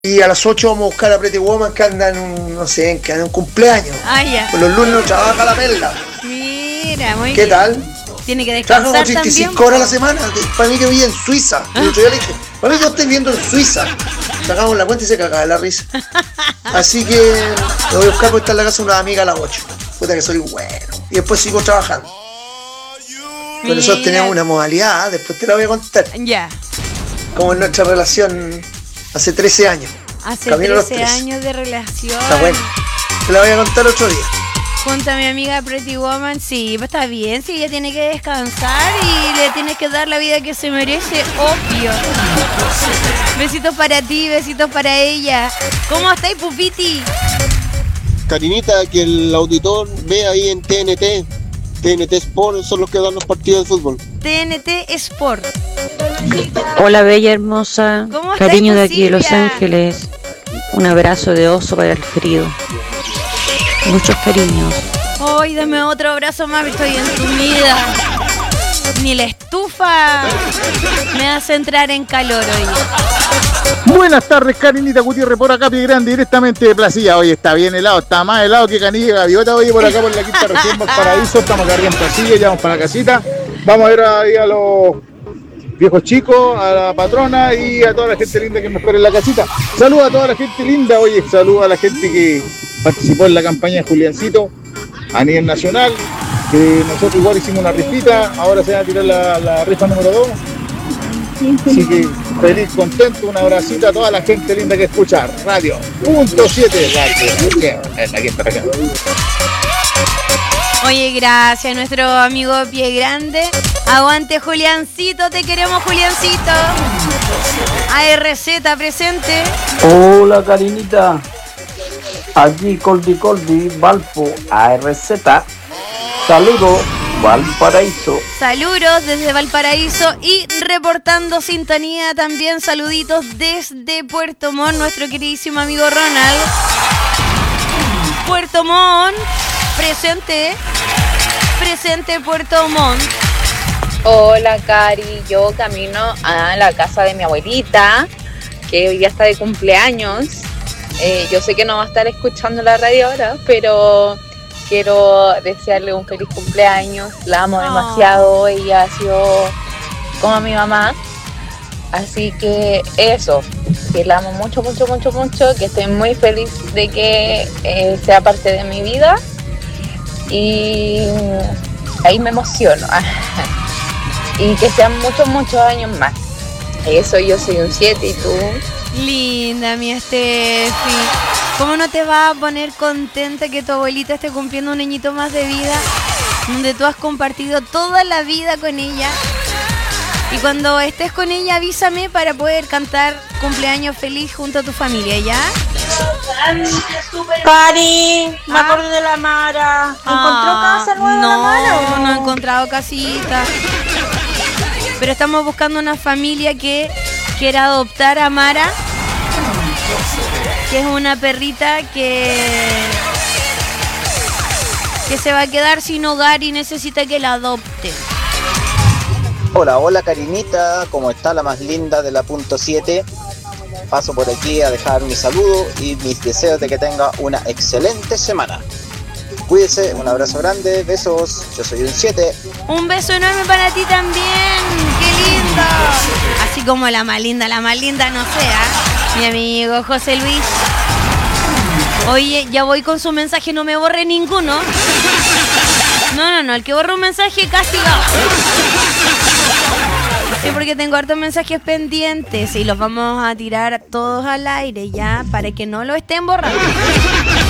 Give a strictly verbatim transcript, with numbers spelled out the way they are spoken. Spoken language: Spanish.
Y a las ocho vamos a buscar a Pretty Woman que anda en un, no sé, que anda en un cumpleaños. Ah, ya. Pues los lunes no trabaja la perla. Mira, muy ¿Qué bien. tal? Tiene que Trabaja descansar como treinta y cinco también. horas a la semana. Para mí que vive en Suiza. El otro día le dije, para mí que yo estoy viviendo en Suiza. Sacamos la cuenta y se cagaba de la risa. Así que lo voy a buscar porque está en la casa de una amiga a las ocho. Puta que soy bueno. Y después sigo trabajando. Pero nosotros Mira. tenemos una modalidad, después te la voy a contar. Ya. Como en nuestra relación hace trece años. Hace Camino a los trece tres. años de relación. Está bueno. Te la voy a contar otro día. Junto a mi amiga Pretty Woman, sí, pues está bien, sí, ella tiene que descansar y le tienes que dar la vida que se merece, obvio. Besitos para ti, besitos para ella. ¿Cómo estáis, Pupiti? Karinita, que el auditor ve ahí en T N T. T N T Sport son los que dan los partidos de fútbol. T N T Sport. Hola, bella hermosa. ¿Cómo estás, Cariño de aquí de Los Silvia? Ángeles. Un abrazo de oso para el frío. Muchos cariños. Ay, dame otro abrazo más, estoy ensumida. Ni la estufa me hace entrar en calor hoy. Buenas tardes, Karinita Gutiérrez, por acá, Pie Grande, directamente de Placilla. Hoy está bien helado, está más helado que Canilla Gaviota. Oye, por acá por la quinta región Valparaíso, estamos acá arriba en Placilla, ya vamos para la casita. Vamos a ver ahí a los viejos chicos, a la patrona y a toda la gente linda que me espera en la casita. Saludos a toda la gente linda, oye, saludos a la gente que participó en la campaña de Juliancito a nivel nacional, que nosotros igual hicimos una rifita, ahora se va a tirar la, la rifa número dos. Así que feliz, contento, un abracito a toda la gente linda que escucha Radio Punto siete, Radio, en la quinta región. Oye, gracias a nuestro amigo Pie Grande. Aguante, Juliancito, te queremos, Juliancito. A R Z presente. Hola, Karinita. Aquí Coldi Coldi, Valpo, A R Z. Saludos, Valparaíso. Saludos desde Valparaíso y reportando sintonía también saluditos desde Puerto Montt, nuestro queridísimo amigo Ronald. Puerto Montt, presente, presente Puerto Montt. Hola, Cari, yo camino a la casa de mi abuelita, que hoy día está de cumpleaños. Eh, yo sé que no va a estar escuchando la radio ahora, pero quiero desearle un feliz cumpleaños. La amo Oh. demasiado, ella ha sido como mi mamá. Así que eso, que la amo mucho, mucho, mucho, mucho, que estoy muy feliz de que eh, sea parte de mi vida. Y ahí me emociono. Y que sean muchos, muchos años más. Eso, yo soy un siete y tú. Linda, mi Steffi. ¿Cómo no te vas a poner contenta que tu abuelita esté cumpliendo un añito más de vida? Donde tú has compartido toda la vida con ella. Y cuando estés con ella, avísame para poder cantar cumpleaños feliz junto a tu familia, ¿ya? Cari, me ¿Ah? acordé de la Mara. ¿Encontró Ah, casa nueva no, la Mara o no he encontrado casita. Pero estamos buscando una familia que quiera adoptar a Mara, que es una perrita que que se va a quedar sin hogar y necesita que la adopte. Hola, hola Karinita, ¿cómo está la más linda de la punto siete? Paso por aquí a dejar mi saludo y mis deseos de que tenga una excelente semana. Cuídese, un abrazo grande, besos, yo soy un siete. Un beso enorme para ti también, qué lindo. Así como la más linda, la más linda no sea, mi amigo José Luis. Oye, ya voy con su mensaje, no me borre ninguno. No, no, no, el que borra un mensaje castigado. Sí, porque tengo hartos mensajes pendientes y los vamos a tirar todos al aire ya, para que no lo estén borrando.